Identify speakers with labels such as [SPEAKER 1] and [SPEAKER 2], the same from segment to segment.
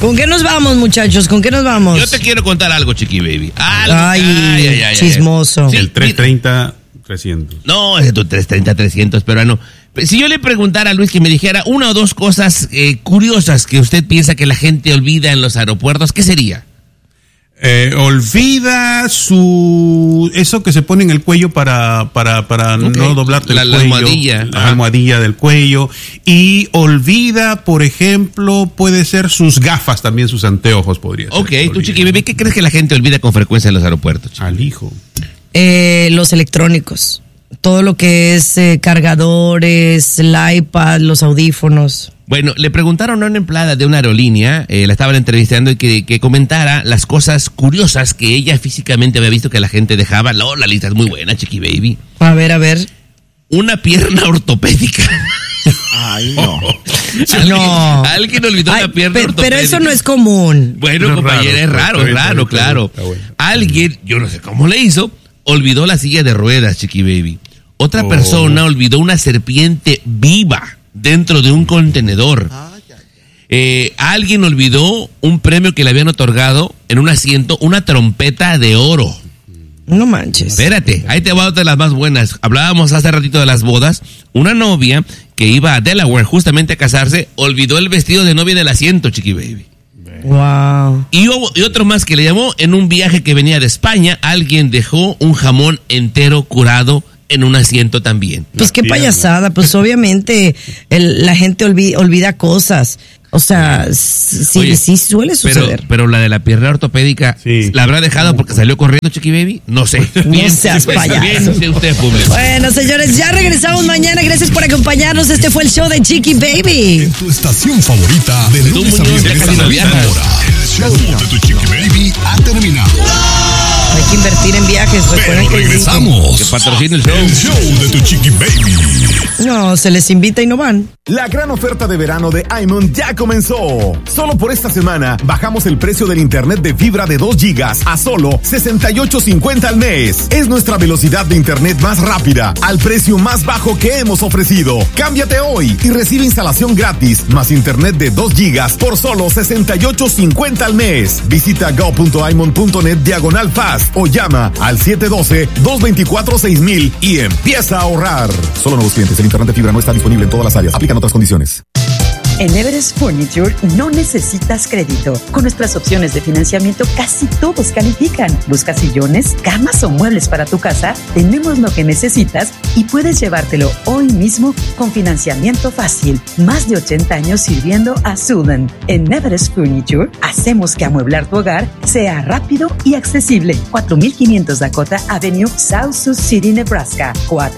[SPEAKER 1] ¿Con qué nos vamos, muchachos? ¿Con qué nos vamos?
[SPEAKER 2] Yo te quiero contar algo, Chiqui Baby.
[SPEAKER 1] Ay, chismoso.
[SPEAKER 3] Sí, el 330-300.
[SPEAKER 2] No, es tu 330-300, peruano. Si yo le preguntara a Luis que me dijera una o dos cosas curiosas que usted piensa que la gente olvida en los aeropuertos, ¿qué sería?
[SPEAKER 3] Olvida eso que se pone en el cuello para no doblarte el cuello. La almohadilla del cuello. Y olvida, por ejemplo, puede ser sus gafas también, sus anteojos podría ser.
[SPEAKER 2] Ok, tú, Chiqui Baby, ¿qué crees que la gente olvida con frecuencia en los aeropuertos?
[SPEAKER 3] Al hijo.
[SPEAKER 1] Los electrónicos. Todo lo que es cargadores, el iPad, los audífonos.
[SPEAKER 2] Bueno, le preguntaron a una empleada de una aerolínea, la estaban entrevistando y que comentara las cosas curiosas que ella físicamente había visto que la gente dejaba. No, la lista es muy buena, Chiqui Baby.
[SPEAKER 1] A ver.
[SPEAKER 2] Una pierna ortopédica.
[SPEAKER 4] Ay, no.
[SPEAKER 2] Alguien olvidó una pierna ortopédica.
[SPEAKER 1] Pero eso no es común.
[SPEAKER 2] Bueno,
[SPEAKER 3] no,
[SPEAKER 2] compañera, es raro, claro.
[SPEAKER 3] Bueno.
[SPEAKER 2] Alguien, yo no sé cómo le hizo, olvidó la silla de ruedas, Chiqui Baby. Otra persona olvidó una serpiente viva dentro de un contenedor. Alguien olvidó un premio que le habían otorgado en un asiento, una trompeta de oro.
[SPEAKER 1] No manches.
[SPEAKER 2] Espérate, ahí te va otra de las más buenas. Hablábamos hace ratito de las bodas. Una novia que iba a Delaware justamente a casarse, olvidó el vestido de novia en el asiento, Chiqui Baby.
[SPEAKER 1] Wow.
[SPEAKER 2] Y otro más que le llamó en un viaje que venía de España, alguien dejó un jamón entero curado en un asiento también.
[SPEAKER 1] Pues qué payasada, pues obviamente la gente olvida cosas. O sea, sí suele suceder.
[SPEAKER 2] Pero la de la pierna ortopédica, sí. ¿La habrá dejado porque salió corriendo, Chiqui Baby? No sé.
[SPEAKER 1] No seas payaso.
[SPEAKER 2] Bien, usted, público.
[SPEAKER 1] Bueno, señores, ya regresamos mañana. Gracias por acompañarnos. Este fue el show de Chiqui Baby.
[SPEAKER 5] En tu estación favorita de lunes a viernes a la misma hora. El show de tu Chiqui Baby ha terminado.
[SPEAKER 1] Hay que invertir en viajes. Recuerden que
[SPEAKER 5] regresamos.
[SPEAKER 2] Que patrocine el show.
[SPEAKER 5] El show de tu Chiqui Baby.
[SPEAKER 1] No, se les invita y no van.
[SPEAKER 6] La gran oferta de verano de iMon ya comenzó. Solo por esta semana bajamos el precio del internet de fibra de 2 gigas a solo $68.50 al mes. Es nuestra velocidad de internet más rápida al precio más bajo que hemos ofrecido. Cámbiate hoy y recibe instalación gratis más internet de 2 gigas por solo $68.50 al mes. Visita go.imon.net/fast o llama al 712-224-6000 y empieza a ahorrar. Solo nuevos clientes. El internet de fibra no está disponible en todas las áreas. Aplican otras condiciones.
[SPEAKER 7] En Everest Furniture no necesitas crédito. Con nuestras opciones de financiamiento casi todos califican. ¿Buscas sillones, camas o muebles para tu casa? Tenemos lo que necesitas y puedes llevártelo hoy mismo con financiamiento fácil. Más de 80 años sirviendo a Sudan. En Everest Furniture hacemos que amueblar tu hogar sea rápido y accesible. 4500 Dakota Avenue, South Sioux City, Nebraska.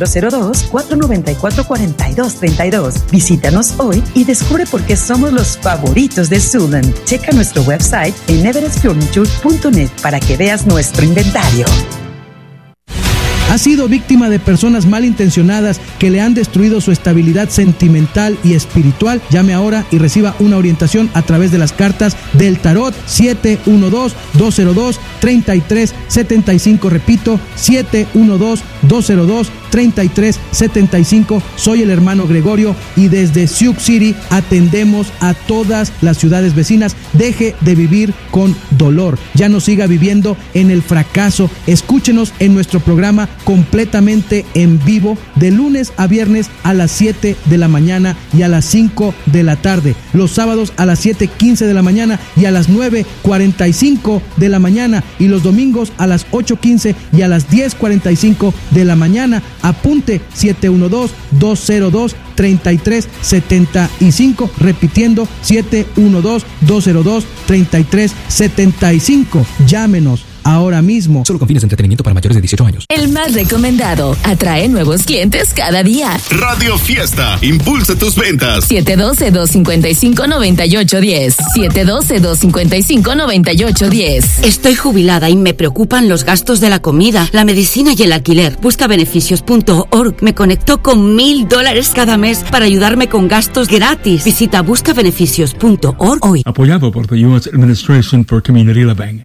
[SPEAKER 7] 402-494-4232. Visítanos hoy y descubre por qué somos los favoritos de Sudan. Checa nuestro website en everestfurniture.net para que veas nuestro inventario.
[SPEAKER 8] Ha sido víctima de personas malintencionadas que le han destruido su estabilidad sentimental y espiritual. Llame ahora y reciba una orientación a través de las cartas del tarot. 712-202-3375. Repito, 712-202-3375. Soy el hermano Gregorio y desde Sioux City atendemos a todas las ciudades vecinas. Deje de vivir con dolor. Ya no siga viviendo en el fracaso. Escúchenos en nuestro programa completamente en vivo de lunes a viernes a las 7 de la mañana y a las 5 de la tarde. Los sábados a las 7:15 de la mañana y a las 9:45 de la mañana. Y los domingos a las 8:15 y a las 10:45 de la mañana. Apunte 712-202-3375. Repitiendo 712-202-3375. Llámenos ahora mismo.
[SPEAKER 9] Solo con fines de entretenimiento para mayores de 18 años.
[SPEAKER 10] El más recomendado. Atrae nuevos clientes cada día.
[SPEAKER 6] Radio Fiesta. Impulsa tus ventas.
[SPEAKER 10] 712-255-9810. 712-255-9810.
[SPEAKER 11] Estoy jubilada y me preocupan los gastos de la comida, la medicina y el alquiler. Buscabeneficios.org me conectó con $1,000 cada mes para ayudarme con gastos gratis. Visita buscabeneficios.org hoy.
[SPEAKER 12] Apoyado por the U.S. Administration for Community Living.